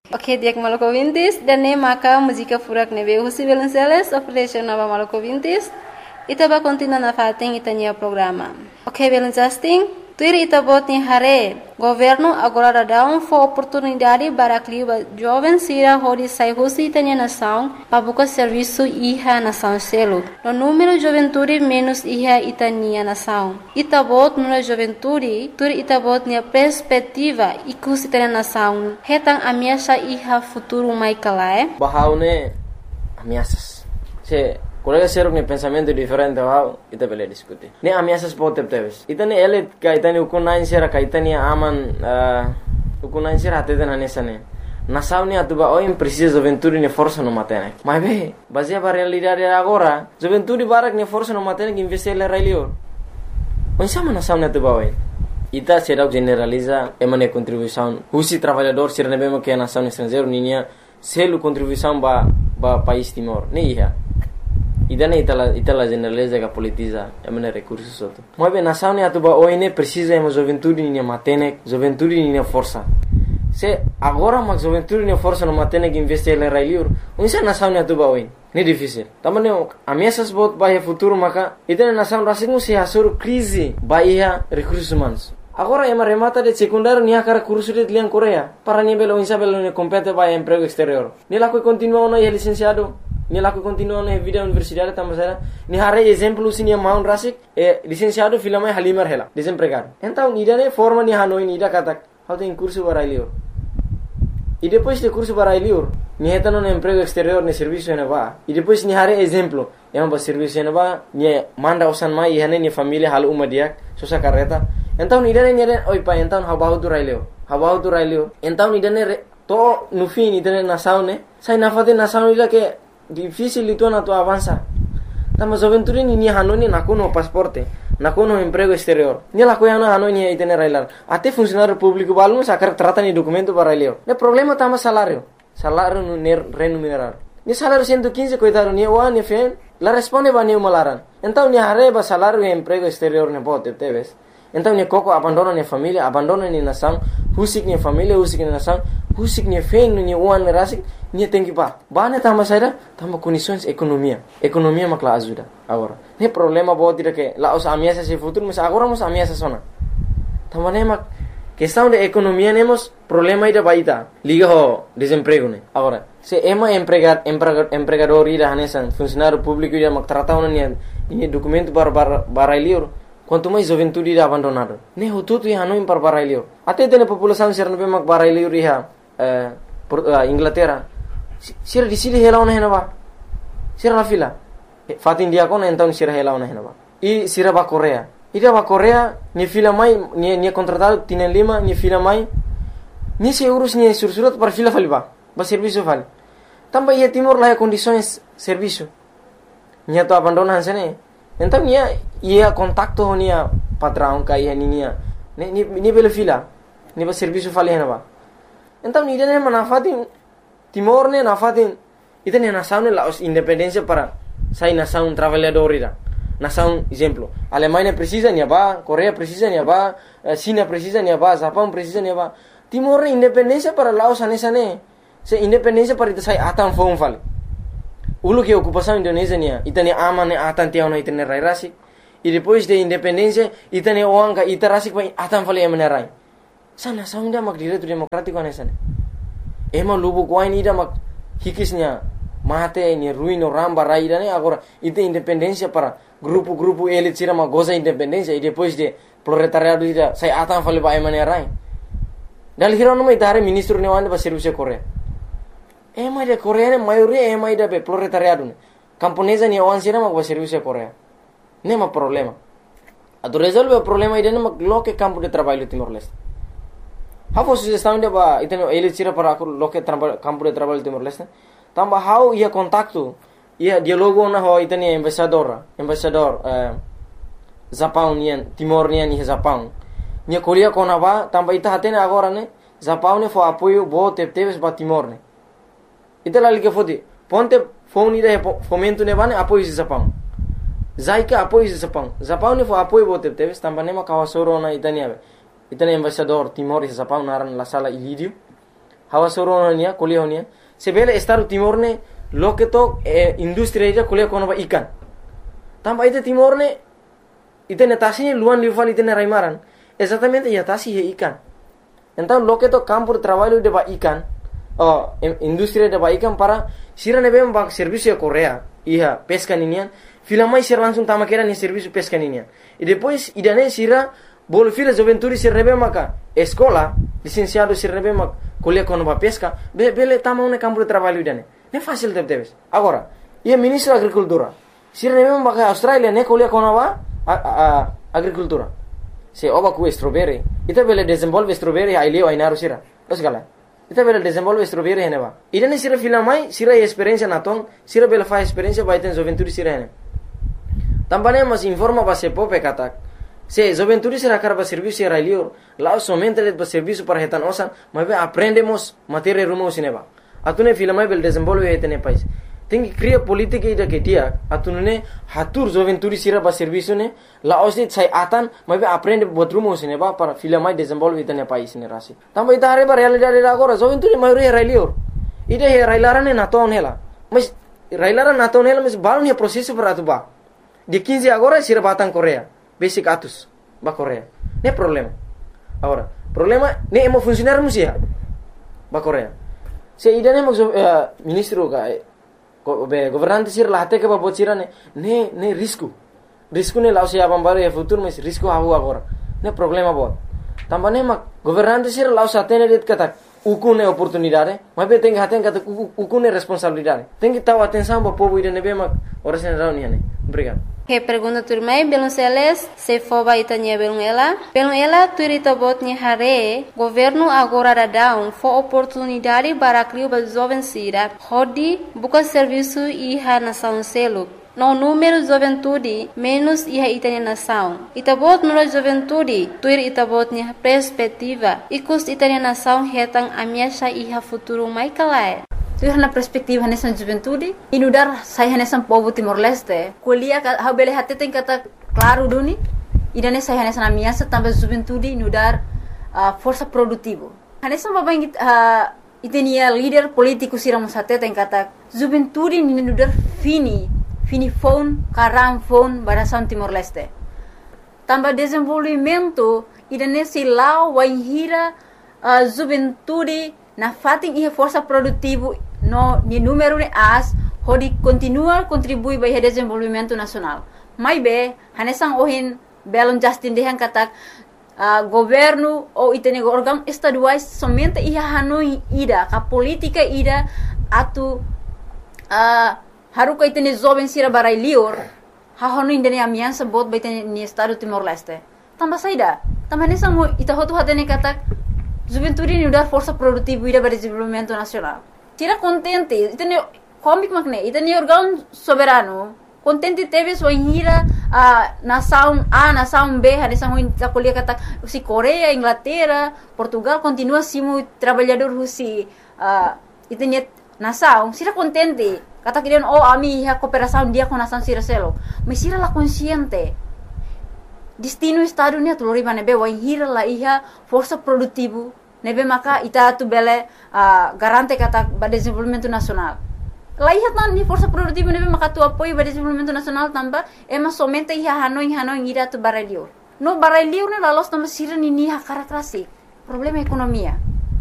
Ok, dia que maluco vintis, dan ne maka música furak nebe husi Velenceles, operation nova maluco vintis, itaba continua na fating itanya programa. Ok, Velenceles, tuir itabot ni hare, governo agora dá oportunidade para que jovens sira hodi sai husi itanya nação, pabuka serviço iha nação selo. No número de juventude menos iha itania nação. Itabot no juventude, tuir itabot ni perspectiva ikus itanya nação. Hetang ameaça iha futuro mai kalae. Bahaune ameaças. Colega seruk ni pensamento diferente wow, ita bele diskuti. Ni ameaças pode teves. Ita ni ele kaitani ukunain sera kaitani aman ukunain sera atete na nesane. Nação ni atuba oi precisa juventude ni força no matene. Mas be, baseia para realidade agora, juventude barak ni força no matene que investir le railio. Onsama nação ni atuba oi. Ita será generaliza emane contribuição. Husi trabalhador sera nebema que nação estrangeiro ninya selu contribuição ba país Timor. Ni ia. Idana itala generaliza que politiza emane recursos soto. Mas bem, nação ni atuba oine precisa ema juventude ni matene, juventude ni força. Se agora mas juventude ni força no matene que investir le railiur, unsa nação ni atuba oine. Ni difícil. Tamane ameaças bot bahia futuro maka idana nação rasingu se hasur crise bahia recursos humanos. Agora ema remata de secundário ni akara curso de lian Coreia para ni belo insa belo ni compete bahia emprego exterior. Ni la que continua no licenciado. Ni laku continua na vida universidade tamasera ni hare exemplo sinia maun rasik licenciado filama halimar hela desempregado então idane forma ni hanoi ni ida katak how tem curso barailior e depois de curso barailior ni hetano no emprego exterior ni serviço na va e depois ni hare exemplo ba serviço na va ni manda osan mai hane ni família hal umadiak sosa carreta então idane ni oi pa então habahu tu railio então idane to no fim idane nação ne sai na fate nação ida que difícil itu na tu avança. Tama juventude ni hanoni nakuno pasporte, nakuno emprego exterior. Ni la coia na hanoni itene railar. Até funcionário público balmo sacar trata ni documento para railio. Ne problema tama salário no remunerar. Ni salário 115 coitado ni wa ni fen, la responde ba ni malaran. Então ni arreba salário e emprego exterior ne bote teves. Então ni koko abandona ni família, abandona ni nação, husik ni família, husik ni nação, husik ni fen ni uan rasik. Ni tem que pá. Bane tama saída, tama condições economia. Economia makla ajuda agora. Ne problema bo tira que lá os ameaças se futuro, mas agora nos ameaças sona. Tama ne mak questão de economia nemos problema ida baita. Liga ho desemprego ne. Agora, se ema empregador ida hanesan funcionário público ida mak trata una ni documento para lior. Quanto mais juventude ida abandonado. Ne ho tudo ia no para barailio. Até tem população ser no mak barailio iha Inglaterra. Sira di sini hela ona henaba. Sira la fila. Fat India kon então sira hela ona henaba. E sira ba Coreia. Ida ba Coreia ni fila mai ni contratado tienen lima ni fila mai. Ni se urus ni sursurat para fila faliba. Ba serviço fal. Tamba ia Timor la condições serviço. Ni to abandonan sene. Então ia contacto ni patrão kai ni belo fila. Ni ba serviço fali henaba. Então ni dene manafatin Timor ne nafatin itene nação ne la independência para sai nação trabalhador ira. Nação exemplo, Alemanha precisa ni ba, Coreia precisa ni ba, China precisa ni ba, Japão precisa ni ba. Timor ne independência para Laos anesa ne. Se independência para ita sai atan fon fali. Ulu que ocupação Indonésia ni itene aman ne atan tiao na itene rai rasi. E depois de independência itene oanga ita rasi pa atan fali amenerai. Sa nação ida mak direito democrático anesa ne. Ema lubu kuain ida mak hikisnya mate ni ruino ramba raida ne agora ite independência para grupo elite tira mak goza independência e depois de proletariado ida sai atan fali ba emane rai dal hirono mai dare ministro ne wande ba serviço Coreia ema de Coreia ne maioria ema ida be proletariado ne camponesa ni wan sira mak ba serviço Coreia nema problema ado resolve o problema ida ne mak loke campo de trabalho Timor-Leste. How sugestão de ba iteno ele tira para loke campo de trabalho Timor-Leste. Tamba how ia contacto ia dialogo na ho iteni embaixador Japão nian Timor nian ni Japão. Nia kolia kona ba tamba ita hatene agora ne Japão ne fo apoio bo teves ba Timor ne. Ita lali ke fodi ponte phone ida fomento ne bane apoio de Japão. Zaika apoio de Japão. Japão ne fo apoio bo teves tamba ne ma kawasoro na itani ave. Itani embaixador Timor e Japão naran la sala Ilírio. hawa soronia kuliah honia sebele Estado Timor ne loke to industri ida kuliah kono ba ikan tamba ite Timor ne ite netasi luan liuvan ite raimaran exatamente ya tasi he ikan então loke to campo de trabalho de ba ikan industri de ba ikan para sira nebe ba serviço Korea ia pesca ninian filamai sira langsung tama kera ni serviço pesca ninian e depois idane sira bolo fila juventude sira nebe maka escola licenciado sira nebe mak kuliah kono ba pesca bele tama un campo de trabalho idane ne fácil debes agora ia ministro agricultura sira nebe maka Australia ne kuliah kono ba agricultura se oba ku strawberry ita bele desenvolve strawberry ai leo ai naru sira os gala ita bele desenvolve strawberry heneba idane sira filamai sira experiência naton sira bele fa experiência ba iten juventude sira hene tambane mas informa ba se pope katak se juventude sira karba serviço era leo lá somente le serviço para hetan osan mas aprendemos matéria rumo sineba atune filamai bele desenvolve hetene país tem cria política ida que dia atunune hatur juventude sira ba serviço ne la osni sai atan mas aprende botrumo sineba para filamai desenvolve hetene país ne rasi tamba ida hare ba realidade agora juventude maioria era leo ida he railarane naton hela mas railaran naton hela mas balon he processo para atuba de 15 agora sira batang Korea basic atus ba Korea ne problema agora problema ne emo funcionar musia ba Korea se ida ne mo ministro ga governante sir lahte ke babot sira ne risco ne lao sia bambare e futuro mas risco havu agora ne problema bot tambane mak governante sir lao satene det kata ukune oportunidade mas be tem haten kata ukune responsabilidade tem que tahu atenção bo povo ida ne be mak ora sen rauni ne obrigado. Que pergunta turmai belum seles se foba itanya belum ela turita botnya hare governo agora dadão fo oportunidade para criar ba jovem sira hodi buka serviço iha nação selo no número juventude menos iha itanya nação itabot no juventude tuir itabotnya perspectiva ikus itanya nação hetang amiasha iha futuro mai kalai. Tuh na perspektif hanesan juventude inudar sai hanesan povo Timor-Leste kuliah ha bele hatte tem kata claro duni idane sai hanesan amiasa tambah juventude inudar força produtivo hanesan baba itenia líder político sira musate tem kata juventude inudar fini phone karam phone barasan Timor-Leste tambah desenvolvimento idane silau waihira juventude na fating ia força produtivo no ni número de as hodi continua contribui para o desenvolvimento nacional mai be hanesang ohin belon justin dehan katak governo ou itene órgão estaduais somente ia hanoi ida ka política ida atu haruka itene jovem sira barai lior ha hanoi indene amiansa bot baitene ni estado Timor-Leste tambah saida tambah hanesang ita hotu hatene katak juventude ni udar força produtiva ida para desenvolvimento nacional tira contente itene comic makne itene órgão soberano contente teve sua hira nação A nação B hanesang ita kuliah kata si Korea Inglaterra Portugal continua simu trabalhador husi itene nação sira contente kata kirian ami ha cooperação dia com nação sira selo mas sira la consciente destino estado ni atulori banebe wa hira la iha força produtivo nebe maka ita tu bele garante kata ba desenvolvimento nacional la iha tan ni força produtivo nebe maka tu apoio ba desenvolvimento nacional tamba ema somente iha hanoi ira tu baralio no baralio ne la los tamba sira ni ha karakrasi problema ekonomia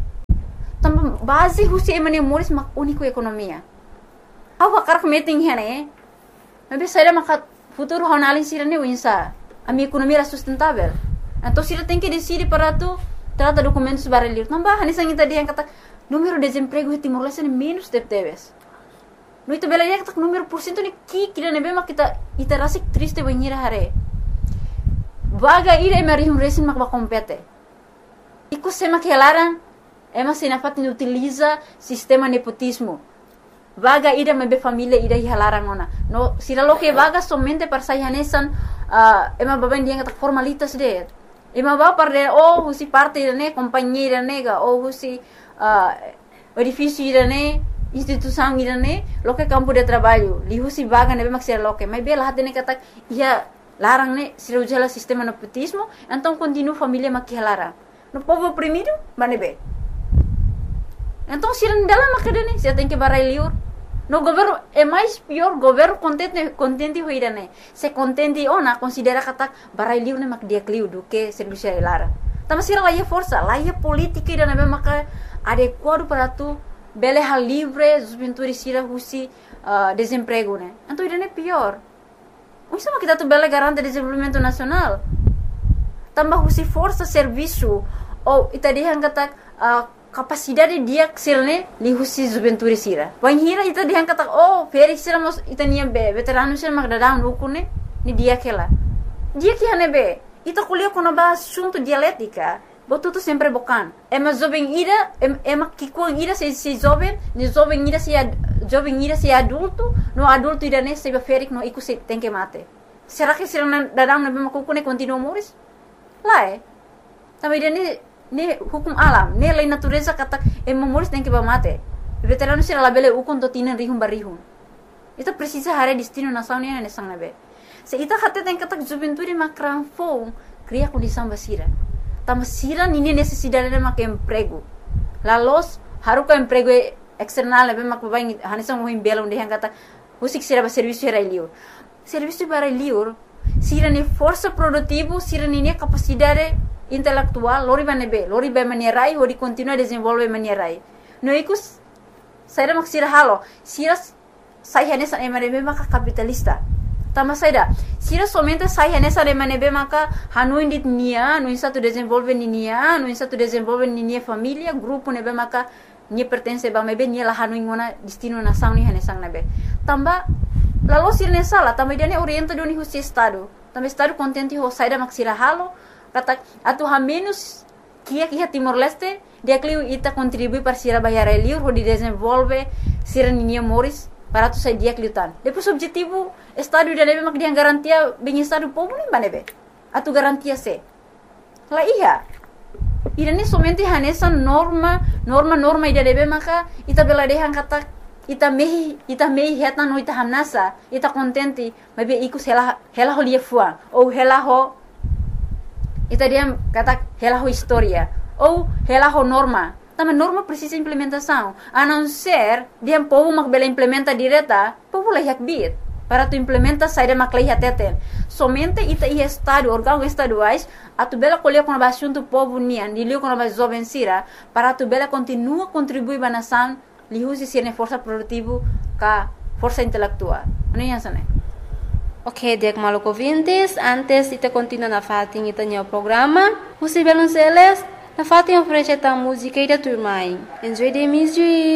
tamba base husi emane moris mak unico ekonomia awa karak meeting hene nebe saira maka futuro honalin sira ne winsa a minha economia era sustentável. Então, se ele tem que decidir para tu trata documentos baralhos, não vai, hanisang ita dia kata número de desemprego em Timor-Leste é menos de teves. No itu bela dia kata número porcento ni kira nebe mak kita rasik triste banhira hare. Vaga ira emarihum resin mak bakompete. Iku sema kelaran ema sinafat ni utiliza sistema nepotismo. Vaga ida mebe família ida hilaran ona. No sira lo que vaga somente para sai hanesan ema baban dia kata formalitas de. Ema ba parde husi parte ne companhia nega husi edifício ne instituição ne lo que campo de trabalho. Li husi vaga nebe mak sira lo que mai bela hatene kata ia larang ne sira ujala sistema nepotismo, então continua família mak hilaran. No povo oprimido, banebe. Então, se não dela macadane, você tem que barai liur. No governo é mais pior, governo contente hoira né. Se contente ona considera kata barai liur né mak dia kliu do que serviço lara. Tama sira lá força, lá política ida né maka adequado para tu bele hal livre, juventude sira husi desemprego né. Então ida né pior. Isso mak kita tu bele garante desenvolvimento nacional. Tambah husi força serviço ou ita dia kata capacidade dia sirne li husi juventude sira. Wan hira ita dia kata feri sira mos ita nia be veterano sira mak dadang ukune ni dia kela. Dia que hane be ita kuliah kono ba assunto dialética. Botu tu sempre bokan. Ema jovem ira ema kikuang ira se jovem, ni jovem ira se adulto, no adulto ira ne se ferik no iku se tem que mate. Será que sira dadang na be makukune continua moris? Lá também ne hukum alam, ne lei natureza kata moris tem que mate. Veterano sira labele ukun to tinan rihum barihum. Itu precisa hare destino nação ne ne sang nabe. Se ita kata tem kata juventude makran fo cria condição basira. Tama sira nini necessidade de mak emprego. Lalos haruka emprego external nabe mak babai hanisang mo himbela onde hang kata usik sira ba serviço era liur. Serviço para liur sira ni força produtivo, sira ni capacidade intelectual, lori ba manierai, ori continua desenvolve manierai. No ikus saira mak sira halo, sira sai hanesa emanebe maka capitalista. Tama saida, sira somente sai hanesa emanebe maka hanuin dit nia, no insa tu desenvolve nia, no insa tu desenvolve nia família, grupo nebe maka nia pertence ba mebe nia la hanuin ngona destino nação ni hanesang nebe. Tamba lalu sira ne sala, tamba dia ne orienta do ni husi estado. Tamba estado contente ho saida mak sira halo, kata atu ha menos kia Timor Leste, dia kliu ita contribui para sira bayar liur ho di desenvolve sira nia moris para tu sai dia kliutan. Depois objetivo estado dia nebe mak dia garantia bem estado povo nem banebe. Atu garantia se. La iya. Ida ni somente hanesa norma ida nebe maka ita bela dehan kata ita mehi heta no ita hamnasa ita contente mebe ikus hela ho lia fuang ou hela ho ita dia kata hela ho historia ou hela ho norma. Tama norma precisa implementação. A não ser dia povo mak bela implementa direta, povo lah yak bit. Para tu implementa saída mak lah teten. Somente ita ia estado, órgão estaduais, a tu bela colher com a assunto povo nian, dilio com a jovem sira, para tu bela continua contribuir ba nação, li usi sirne força produtivo ka força intelectual. Ano yan sana? Ok, dek maluco vintes, antes ita continua na fatin ita nyo programa, usi belon seles, na fatin oferece ta música ida turmai. Enjoy the music!